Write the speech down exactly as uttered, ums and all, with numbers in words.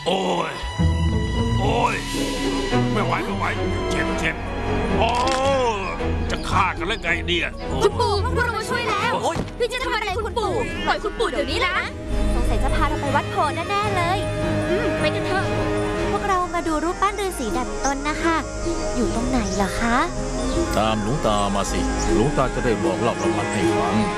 โอ้ยโอ้ยไม่ไหวไม่ไหวเจ็บเจ็บโอ้จะฆ่ากันแล้วไงเนี่ยคุณปู่พวกเรามาช่วยแล้วพี่จะทำอะไรคุณปู่ปล่อยคุณปู่เดี๋ยวนี้นะสงสัยจะพาเราไปวัดโพแน่ๆเลยอืมไปกันเถอะพวกเรามาดูรูปปั้นฤาษีดัดตนนะคะอยู่ตรงไหนเหรอคะตามหลวงตามาสิหลวงตาจะได้บอกเล่าประวัติให้ฟัง